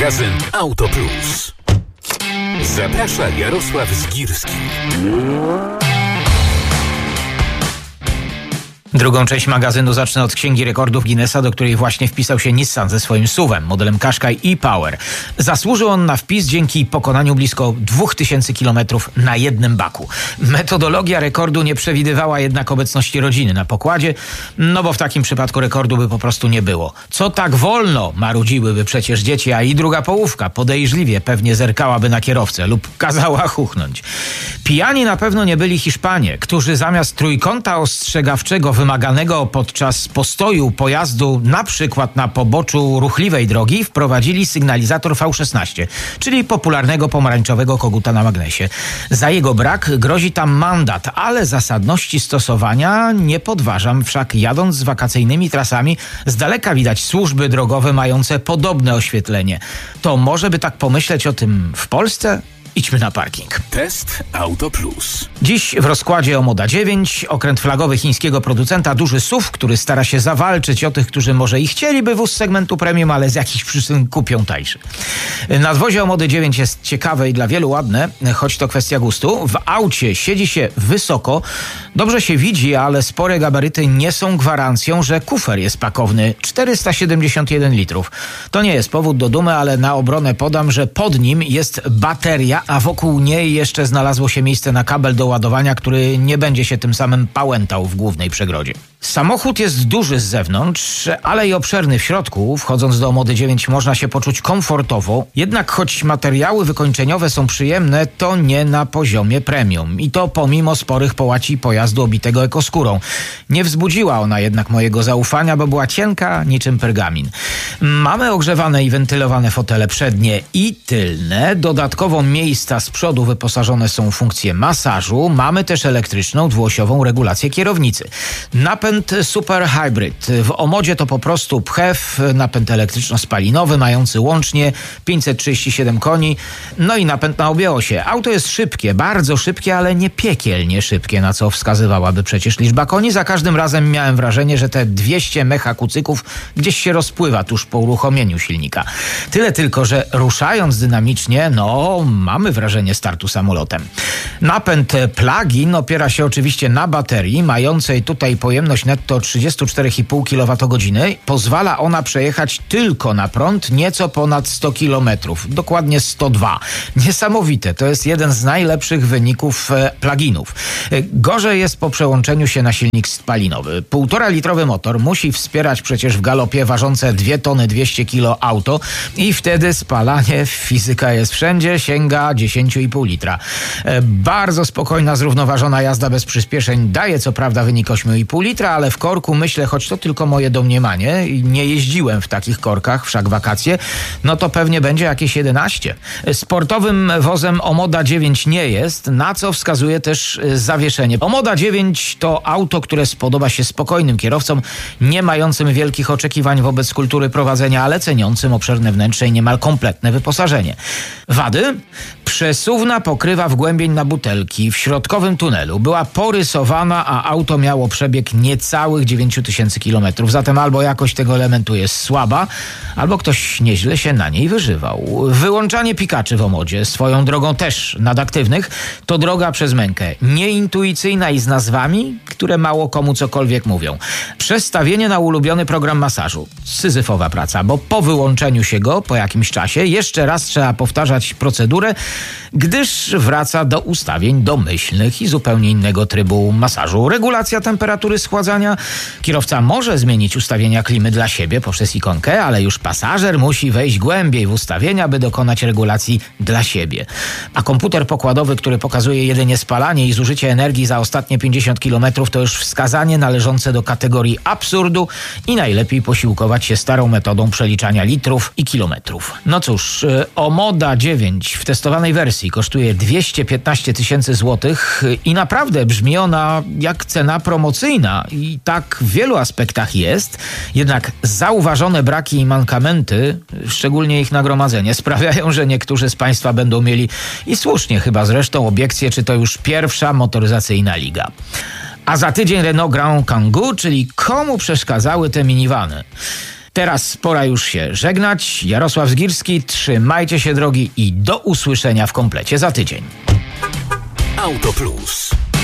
Magazyn Auto Plus. Zaprasza Jarosław Zgirski. Drugą część magazynu zacznę od Księgi Rekordów Guinnessa, do której właśnie wpisał się Nissan ze swoim SUV-em, modelem Qashqai e-Power. Zasłużył on na wpis dzięki pokonaniu blisko 2000 km na jednym baku. Metodologia rekordu nie przewidywała jednak obecności rodziny na pokładzie, no bo w takim przypadku rekordu by po prostu nie było. Co tak wolno, marudziłyby przecież dzieci, a i druga połówka podejrzliwie pewnie zerkałaby na kierowcę lub kazała chuchnąć. Pijani na pewno nie byli Hiszpanie, którzy zamiast trójkąta ostrzegawczego wymaganego podczas postoju pojazdu, na przykład na poboczu ruchliwej drogi, wprowadzili sygnalizator V16, czyli popularnego pomarańczowego koguta na magnesie. Za jego brak grozi tam mandat, ale zasadności stosowania nie podważam, wszak jadąc z wakacyjnymi trasami z daleka widać służby drogowe mające podobne oświetlenie. To może by tak pomyśleć o tym w Polsce? Idźmy na parking. Test Auto Plus. Dziś w rozkładzie Omoda 9, okręt flagowy chińskiego producenta, duży SUV, który stara się zawalczyć o tych, którzy może i chcieliby wóz segmentu premium, ale z jakichś przyczyn kupią tańszy. Nadwozie Omody 9 jest ciekawe i dla wielu ładne, choć to kwestia gustu. W aucie siedzi się wysoko, dobrze się widzi, ale spore gabaryty nie są gwarancją, że kufer jest pakowny. 471 litrów. To nie jest powód do dumy, ale na obronę podam, że pod nim jest bateria, a wokół niej jeszcze znalazło się miejsce na kabel do ładowania, który nie będzie się tym samym pałętał w głównej przegrodzie. Samochód jest duży z zewnątrz, ale i obszerny w środku. Wchodząc do Omody 9 można się poczuć komfortowo, jednak choć materiały wykończeniowe są przyjemne, to nie na poziomie premium. I to pomimo sporych połaci pojazdu obitego ekoskórą. Nie wzbudziła ona jednak mojego zaufania, bo była cienka niczym pergamin. Mamy ogrzewane i wentylowane fotele przednie i tylne. Dodatkowo miejsca z przodu wyposażone są w funkcję masażu. Mamy też elektryczną, dwuosiową regulację kierownicy. Napęd Super Hybrid. W Omodzie to po prostu PHEV, napęd elektryczno-spalinowy, mający łącznie 537 koni, no i napęd na obiosie. Auto jest szybkie, bardzo szybkie, ale nie piekielnie szybkie, na co wskazywałaby przecież liczba koni. Za każdym razem miałem wrażenie, że te 200 mecha kucyków gdzieś się rozpływa tuż po uruchomieniu silnika. Tyle tylko, że ruszając dynamicznie, mamy wrażenie startu samolotem. Napęd plug-in opiera się oczywiście na baterii, mającej tutaj pojemność netto 34,5 kWh. Pozwala ona przejechać tylko na prąd nieco ponad 100 km, dokładnie 102. Niesamowite, to jest jeden z najlepszych wyników pluginów. Gorzej jest po przełączeniu się na silnik spalinowy. 1,5-litrowy motor musi wspierać przecież w galopie ważące 2 tony 200 kg auto i wtedy spalanie, fizyka jest wszędzie, sięga 10,5 litra. Bardzo spokojna, zrównoważona jazda bez przyspieszeń daje co prawda wynik 8,5 litra, ale w korku myślę, choć to tylko moje domniemanie, nie jeździłem w takich korkach, wszak wakacje, to pewnie będzie jakieś 11. Sportowym wozem Omoda 9 nie jest, na co wskazuje też zawieszenie. Omoda 9 to auto, które spodoba się spokojnym kierowcom, nie mającym wielkich oczekiwań wobec kultury prowadzenia, ale ceniącym obszerne wnętrze i niemal kompletne wyposażenie. Wady? Przesuwna pokrywa wgłębień na butelki w środkowym tunelu była porysowana, a auto miało przebieg niecałych 9000 km. Zatem albo jakość tego elementu jest słaba, albo ktoś nieźle się na niej wyżywał. Wyłączanie pikaczy w Omodzie, swoją drogą też nadaktywnych, to droga przez mękę. Nieintuicyjna i z nazwami, które mało komu cokolwiek mówią. Przestawienie na ulubiony program masażu. Syzyfowa praca, bo po wyłączeniu się go, po jakimś czasie, jeszcze raz trzeba powtarzać procedurę, gdyż wraca do ustawień domyślnych i zupełnie innego trybu masażu. Regulacja temperatury schładzania. Kierowca może zmienić ustawienia klimy dla siebie poprzez ikonkę, ale już pasażer musi wejść głębiej w ustawienia, by dokonać regulacji dla siebie. A komputer pokładowy, który pokazuje jedynie spalanie i zużycie energii za ostatnie 50 km, to już wskazanie należące do kategorii absurdu i najlepiej posiłkować się starą metodą przeliczania litrów i kilometrów. No cóż, Omoda 9 w testowanej wersji kosztuje 215 000 złotych i naprawdę brzmi ona jak cena promocyjna i tak w wielu aspektach jest, jednak zauważone braki i mankamenty, szczególnie ich nagromadzenie, sprawiają, że niektórzy z Państwa będą mieli, i słusznie chyba zresztą, obiekcje, czy to już pierwsza motoryzacyjna liga. A za tydzień Renault Grand Kangoo, czyli komu przeszkadzały te minivany? Teraz pora już się żegnać. Jarosław Zgirski, trzymajcie się drogi i do usłyszenia w komplecie za tydzień. Auto Plus.